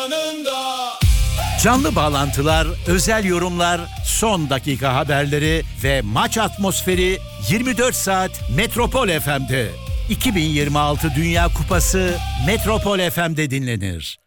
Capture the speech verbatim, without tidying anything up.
Canlı bağlantılar, özel yorumlar, son dakika haberleri ve maç atmosferi yirmi dört saat Metropol F M'de. iki bin yirmi altı Dünya Kupası Metropol F M'de dinlenir.